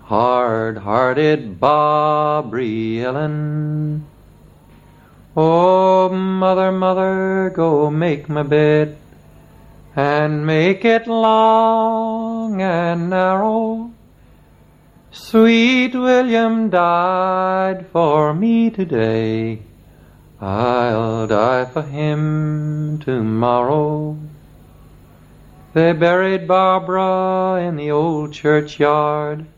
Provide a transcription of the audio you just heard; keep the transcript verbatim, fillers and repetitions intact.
hard-hearted Barbary Ellen. Oh, mother, mother, go make my bed, and make it long and narrow. Sweet William died for me today, I'll die for him tomorrow. They buried Barbara in the old churchyard,